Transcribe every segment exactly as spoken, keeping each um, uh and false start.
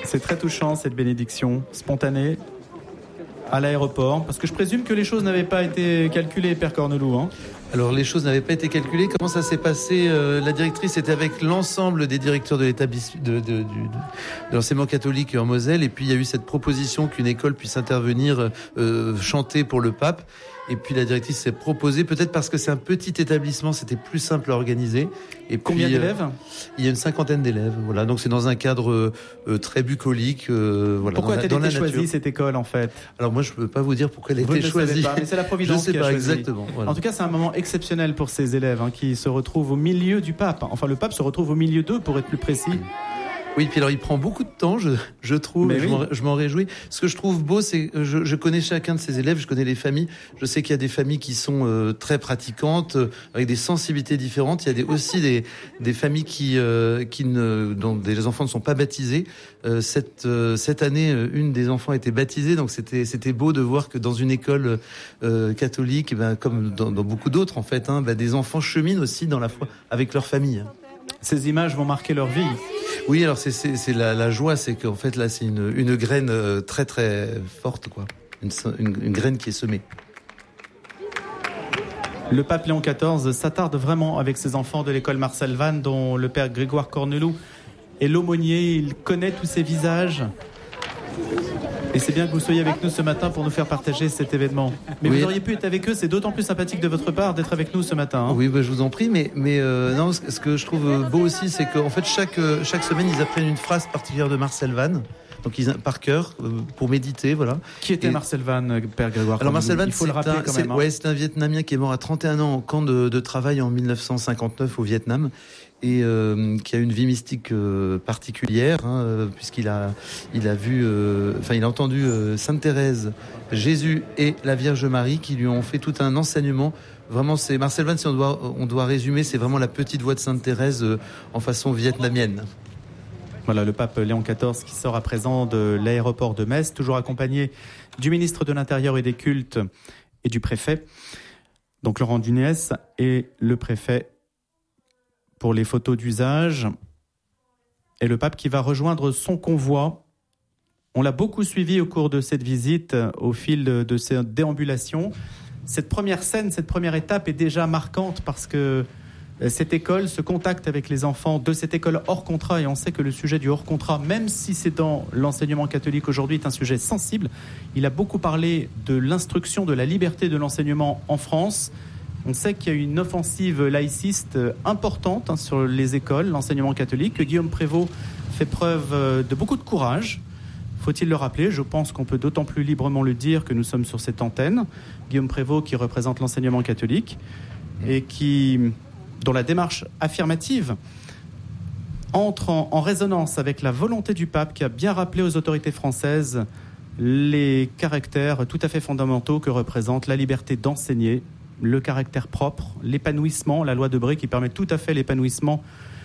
C'est très touchant, cette bénédiction spontanée à l'aéroport, parce que je présume que les choses n'avaient pas été calculées, Père Corneloup. Hein. Alors les choses n'avaient pas été calculées. Comment ça s'est passé? euh, La directrice était avec l'ensemble des directeurs de l'établissement de, de, de, de, de l'enseignement catholique en Moselle, et puis il y a eu cette proposition qu'une école puisse intervenir, euh, chanter pour le pape. Et puis la directrice s'est proposée, peut-être parce que c'est un petit établissement, c'était plus simple à organiser. Et combien puis, d'élèves? euh, Il y a une cinquantaine d'élèves. Voilà, donc c'est dans un cadre euh, très bucolique. Euh, voilà, pourquoi a-t-elle été choisie cette école en fait? Alors moi je peux pas vous dire pourquoi elle a vous été ne choisie. Pas, mais c'est la Providence je sais qui pas a choisi. exactement. Voilà. En tout cas, c'est un moment exceptionnel pour ces élèves hein, qui se retrouvent au milieu du pape. Enfin, le pape se retrouve au milieu d'eux, pour être plus précis. Oui, puis alors il prend beaucoup de temps, je, je trouve, Mais je, oui. m'en, je m'en réjouis. Ce que je trouve beau, c'est que je, je connais chacun de ces élèves, je connais les familles. Je sais qu'il y a des familles qui sont euh, très pratiquantes, euh, avec des sensibilités différentes. Il y a des, aussi des, des familles qui, euh, qui ne, dont des enfants ne sont pas baptisés. Euh, cette, euh, cette année, une des enfants a été baptisée, donc c'était, c'était beau de voir que dans une école euh, catholique, eh ben, comme dans, dans beaucoup d'autres en fait, hein, ben, des enfants cheminent aussi dans la foi avec leur famille. Ces images vont marquer leur vie. Oui, alors c'est, c'est, c'est la, la joie, c'est qu'en fait là c'est une, une graine euh, très très forte, quoi, une, une, une graine qui est semée. Le pape Léon quatorze s'attarde vraiment avec ses enfants de l'école Marcel Vannes, dont le père Grégoire Corneloup est l'aumônier. Il connaît tous ces visages. Et c'est bien que vous soyez avec nous ce matin pour nous faire partager cet événement. Mais oui. Vous auriez pu être avec eux, c'est d'autant plus sympathique de votre part d'être avec nous ce matin. Hein. Oui, bah, je vous en prie, mais, mais euh, non, ce que je trouve beau aussi, c'est qu'en fait, chaque, chaque semaine, ils apprennent une phrase particulière de Marcel Vannes. Donc ils par cœur euh, pour méditer, voilà. Qui était et... Marcel Vannes, Père Grégoire? Alors Marcel Vannes, il faut le rappeler un, quand c'est, même. Hein. Ouais, c'est un Vietnamien qui est mort à trente et un ans en camp de, de travail en dix-neuf cent cinquante-neuf au Vietnam, et euh, qui a une vie mystique euh, particulière, hein, puisqu'il a, il a vu, euh, enfin il a entendu euh, Sainte Thérèse, Jésus et la Vierge Marie qui lui ont fait tout un enseignement. Vraiment, c'est Marcel Vannes, si on doit, on doit résumer, c'est vraiment la petite voix de Sainte Thérèse euh, en façon vietnamienne. Voilà, le pape Léon quatorze qui sort à présent de l'aéroport de Metz, toujours accompagné du ministre de l'Intérieur et des Cultes et du préfet, donc Laurent Dunès, et le préfet pour les photos d'usage. Et le pape qui va rejoindre son convoi. On l'a beaucoup suivi au cours de cette visite, au fil de, de ces déambulations. Cette première scène, cette première étape est déjà marquante parce que cette école, ce contact avec les enfants de cette école hors contrat, et on sait que le sujet du hors contrat, même si c'est dans l'enseignement catholique aujourd'hui, est un sujet sensible. Il a beaucoup parlé de l'instruction, de la liberté de l'enseignement en France. On sait qu'il y a une offensive laïciste importante hein, sur les écoles, l'enseignement catholique, que Guillaume Prévost fait preuve de beaucoup de courage. Faut-il le rappeler? Je pense qu'on peut d'autant plus librement le dire que nous sommes sur cette antenne. Guillaume Prévost qui représente l'enseignement catholique et qui, dont la démarche affirmative entre en, en résonance avec la volonté du pape qui a bien rappelé aux autorités françaises les caractères tout à fait fondamentaux que représente la liberté d'enseigner, le caractère propre, l'épanouissement, la loi de Bré qui permet tout à fait l'épanouissement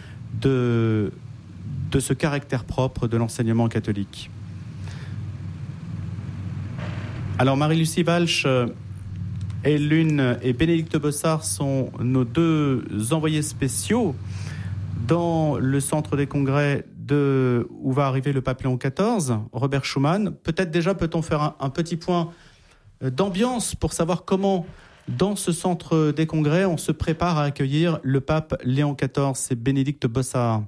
de, de ce caractère propre de l'enseignement catholique. Alors Marie-Lucie Walsh et Lune et Bénédicte Bossard sont nos deux envoyés spéciaux dans le centre des congrès de, où va arriver le pape Léon quatorze, Robert Schuman. Peut-être déjà peut-on faire un, un petit point d'ambiance pour savoir comment, dans ce centre des congrès, on se prépare à accueillir le pape Léon quatorze. C'est Bénédicte Bossard.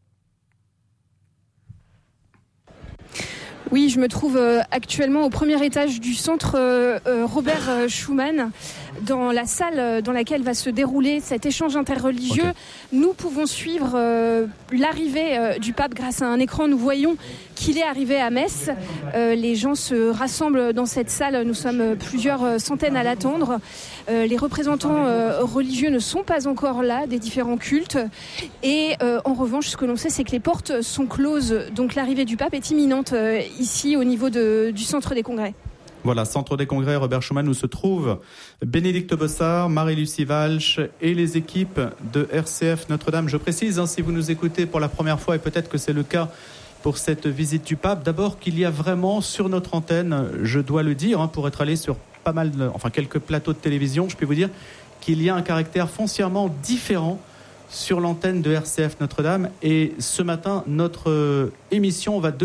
Oui, je me trouve actuellement au premier étage du centre Robert Schuman, dans la salle dans laquelle va se dérouler cet échange interreligieux. Okay. Nous pouvons suivre l'arrivée du pape grâce à un écran. Nous voyons qu'il est arrivé à Metz. Les gens se rassemblent dans cette salle. Nous sommes plusieurs centaines à l'attendre. Les représentants religieux ne sont pas encore là, des différents cultes. Et en revanche, ce que l'on sait, c'est que les portes sont closes. Donc l'arrivée du pape est imminente ici au niveau de, du centre des congrès. Voilà, centre des congrès Robert Schuman, où se trouvent Bénédicte Bossard, Marie-Lucie Walsh et les équipes de R C F Notre-Dame. Je précise, hein, si vous nous écoutez pour la première fois, et peut-être que c'est le cas pour cette visite du pape, d'abord qu'il y a vraiment sur notre antenne, je dois le dire, hein, pour être allé sur pas mal, de, enfin quelques plateaux de télévision, je peux vous dire qu'il y a un caractère foncièrement différent sur l'antenne de R C F Notre-Dame. Et ce matin, notre émission va